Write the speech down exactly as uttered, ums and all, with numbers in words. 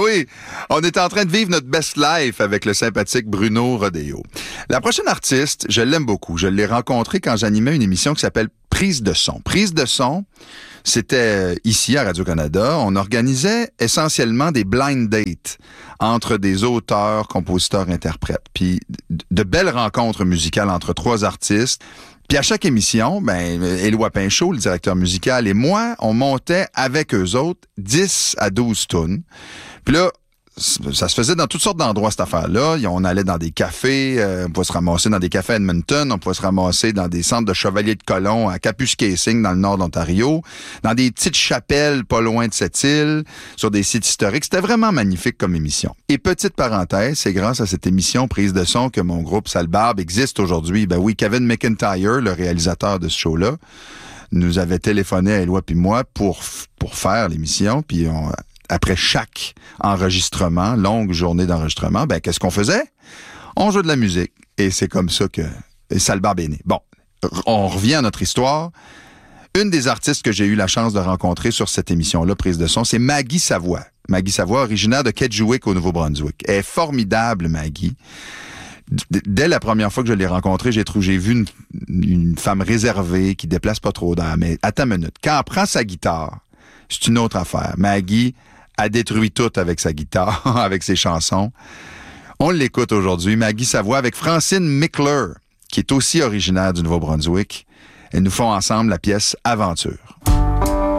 oui, on est en train de vivre notre best life avec le sympathique Bruno Rodeo. La prochaine artiste, je l'aime beaucoup. Je l'ai rencontrée quand j'animais une émission qui s'appelle Prise de son. Prise de son, c'était ici à Radio-Canada. On organisait essentiellement des blind dates entre des auteurs, compositeurs, interprètes. Puis de belles rencontres musicales entre trois artistes. Puis à chaque émission, ben, Éloi Pinchot, le directeur musical, et moi, on montait avec eux autres dix à douze tunes. Puis là, ça se faisait dans toutes sortes d'endroits, cette affaire-là. On allait dans des cafés, euh, on pouvait se ramasser dans des cafés à Edmonton, on pouvait se ramasser dans des centres de chevaliers de colons à Kapuskasing, dans le nord d'Ontario, dans des petites chapelles pas loin de cette île, sur des sites historiques. C'était vraiment magnifique comme émission. Et petite parenthèse, c'est grâce à cette émission Prise de son que mon groupe Sale Barbe existe aujourd'hui. Ben oui, Kevin McIntyre, le réalisateur de ce show-là, nous avait téléphoné à Éloi puis moi pour, pour faire l'émission, puis on... Après chaque enregistrement, longue journée d'enregistrement, ben qu'est-ce qu'on faisait? On jouait de la musique. Et c'est comme ça que Sale Barbe est né. Bon, on revient à notre histoire. Une des artistes que j'ai eu la chance de rencontrer sur cette émission-là, Prise de son, c'est Maggie Savoie. Maggie Savoie, originaire de Kedgewick au Nouveau-Brunswick. Elle est formidable, Maggie. Dès la première fois que je l'ai rencontrée, j'ai trouvé, j'ai vu une, une femme réservée qui déplace pas trop d'air. Mais attends une minute. Quand elle prend sa guitare, c'est une autre affaire. Maggie a détruit tout avec sa guitare, avec ses chansons. On l'écoute aujourd'hui, Maggie Savoie, avec Francine Mickler, qui est aussi originaire du Nouveau-Brunswick. Elles nous font ensemble la pièce Aventure.